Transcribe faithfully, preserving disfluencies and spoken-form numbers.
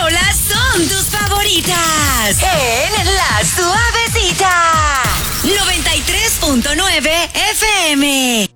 rolas son tus favoritas? En La Suavecita. noventa y tres punto nueve F M.